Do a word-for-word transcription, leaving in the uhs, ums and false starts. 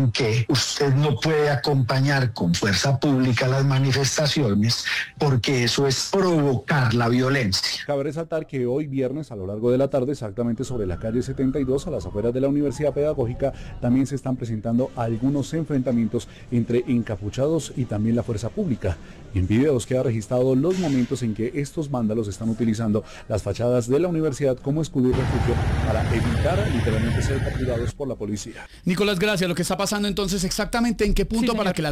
que usted no puede acompañar con fuerza pública las manifestaciones porque eso es provocar la violencia. Cabe resaltar que hoy viernes a lo largo de la tarde, exactamente sobre la calle setenta y dos a las afueras de la Universidad Pedagógica, también se están presentando algunos enfrentamientos entre encapuchados y también la fuerza pública. Y en videos queda registrado los momentos en que estos vándalos están utilizando las fachadas de la universidad como escudo y refugio para evitar literalmente ser capturados por la policía. Nicolás, gracias. Lo que está pasando entonces exactamente en qué punto Sí, para señor. que la